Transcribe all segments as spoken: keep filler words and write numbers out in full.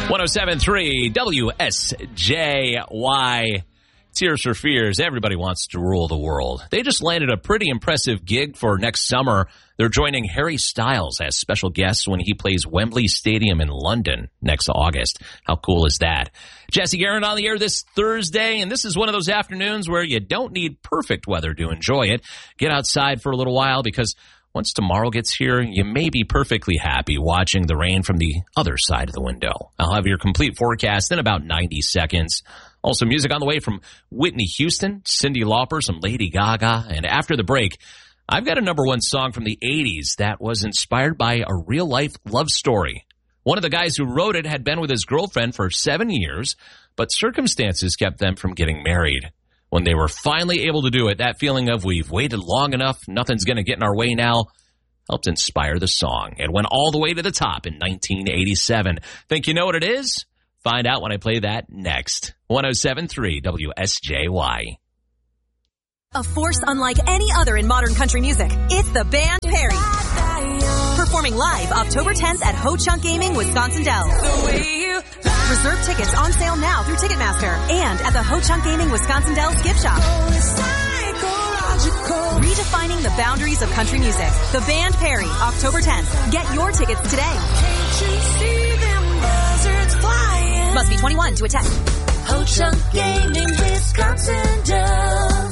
one oh seven point three W S J Y. Tears for Fears. Everybody wants to rule the world. They just landed a pretty impressive gig for next summer. They're joining Harry Styles as special guests when he plays Wembley Stadium in London next August. How cool is that? Jesse Guerin on the air this Thursday, and this is one of those afternoons where you don't need perfect weather to enjoy it. Get outside for a little while, because once tomorrow gets here, you may be perfectly happy watching the rain from the other side of the window. I'll have your complete forecast in about ninety seconds. Also, music on the way from Whitney Houston, Cyndi Lauper, some Lady Gaga. And after the break, I've got a number one song from the eighties that was inspired by a real-life love story. One of the guys who wrote it had been with his girlfriend for seven years, but circumstances kept them from getting married. When they were finally able to do it, that feeling of we've waited long enough, nothing's going to get in our way now, helped inspire the song. It went all the way to the top in nineteen eighty-seven. Think you know what it is? Find out when I play that next. one oh seven point three W S J Y. A force unlike any other in modern country music. It's the band Perry. Performing live October tenth at Ho Chunk Gaming, Wisconsin Dells. Reserve tickets on sale now through Ticketmaster and at the Ho Chunk Gaming Wisconsin Dells gift shop. Redefining the boundaries of country music. The band Perry, October tenth. Get your tickets today. Can't you see them buzzards flying? Must be twenty-one to attend. Ho Chunk Gaming, Wisconsin Dells.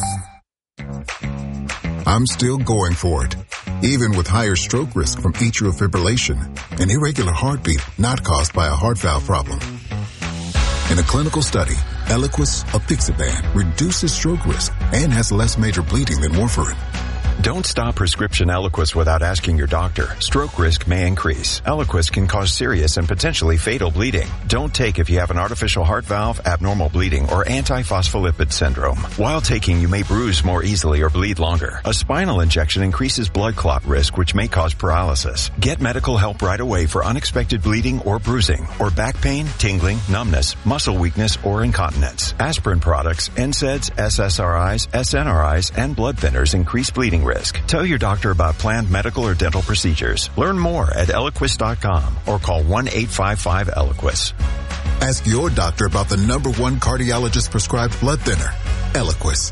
I'm still going for it, even with higher stroke risk from atrial fibrillation, an irregular heartbeat not caused by a heart valve problem. In a clinical study, Eliquis apixaban reduces stroke risk and has less major bleeding than warfarin. Don't stop prescription Eliquis without asking your doctor. Stroke risk may increase. Eliquis can cause serious and potentially fatal bleeding. Don't take if you have an artificial heart valve, abnormal bleeding, or antiphospholipid syndrome. While taking, you may bruise more easily or bleed longer. A spinal injection increases blood clot risk, which may cause paralysis. Get medical help right away for unexpected bleeding or bruising, or back pain, tingling, numbness, muscle weakness, or incontinence. Aspirin products, N SAIDs, S S R Is, S N R Is, and blood thinners increase bleeding risk. Tell your doctor about planned medical or dental procedures. Learn more at Eliquis dot com or call one eight five five Eliquis. Ask your doctor about the number one cardiologist prescribed blood thinner, Eliquis.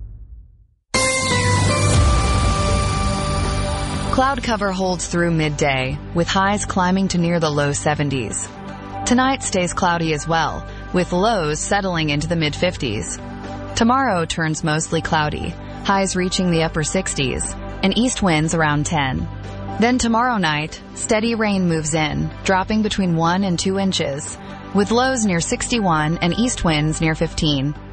Cloud cover holds through midday, with highs climbing to near the low seventies. Tonight stays cloudy as well, with lows settling into the mid fifties. Tomorrow turns mostly cloudy, highs reaching the upper sixties, and east winds around ten. Then tomorrow night, steady rain moves in, dropping between one and two inches, with lows near sixty-one and east winds near fifteen.